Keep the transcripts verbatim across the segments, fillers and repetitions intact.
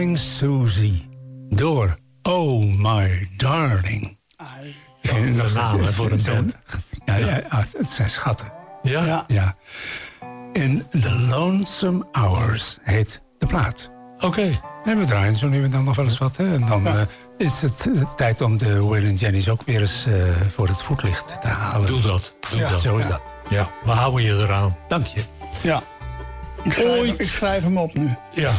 Susie door Oh My Darling. Dat is een naam voor een band. Ja, ja, het zijn schatten. Ja? Ja. Ja. En The Lonesome Hours heet de plaat. Oké. Okay. En we draaien zo nu en dan nog wel eens wat. Hè? En dan ja. uh, is het uh, tijd om de Waylon Jennings ook weer eens uh, voor het voetlicht te halen. Doe dat. Doe ja, dat. Zo is ja. dat. Ja, we houden je eraan. Dank je. Ja. Ik schrijf, Ooit. ik schrijf hem op nu. Ja.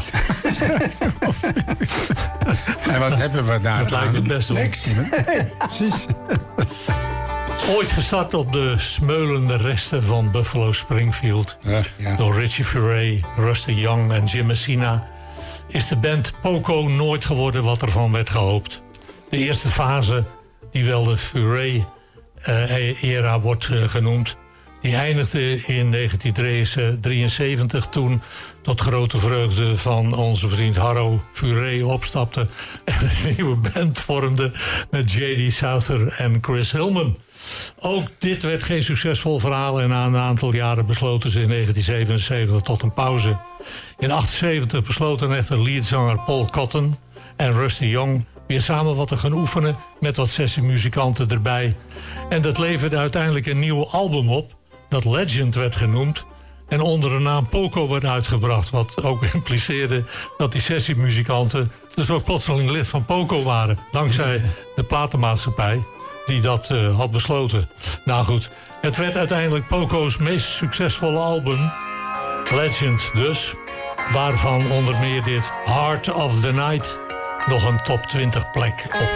En wat hebben we daar? Dat lijkt het beste. Niks. Precies. Ooit gestart op de smeulende resten van Buffalo Springfield. Ja, ja. Door Richie Furay, Rusty Young en Jim Messina, is de band Poco nooit geworden wat ervan werd gehoopt. De eerste fase, die wel de Furay-era uh, wordt uh, genoemd, die eindigde in negentien drieënzeventig toen tot grote vreugde van onze vriend Harro Furay opstapte en een nieuwe band vormde met J D Souther en Chris Hillman. Ook dit werd geen succesvol verhaal en na een aantal jaren besloten ze in negentien zevenenzeventig tot een pauze. In negentien achtenzeventig besloten echter leadzanger Paul Cotton en Rusty Young weer samen wat te gaan oefenen met wat sessiemuzikanten erbij. En dat leverde uiteindelijk een nieuw album op dat Legend werd genoemd en onder de naam Poco werd uitgebracht, wat ook impliceerde dat die sessiemuzikanten dus ook plotseling lid van Poco waren, dankzij de platenmaatschappij die dat uh, had besloten. Nou goed, het werd uiteindelijk Poco's meest succesvolle album, Legend dus, waarvan onder meer dit Heart of the Night nog een top twintig plek op